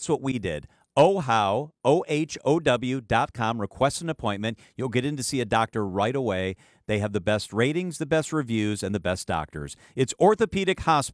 That's what we did. OHOW, OHOW.com. Request an appointment. You'll get in to see a doctor right away. They have the best ratings, the best reviews, and the best doctors. It's Orthopedic Hospital.